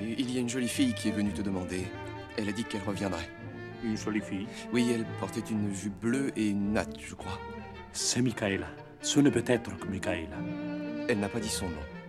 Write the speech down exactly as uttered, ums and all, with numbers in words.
Oui, il y a une jolie fille qui est venue te demander. Elle a dit qu'elle reviendrait. Une jolie fille. Oui, elle portait une jupe bleue et une natte, je crois. C'est Michaela. Ce ne peut être que Michaela. Elle n'a pas dit son nom.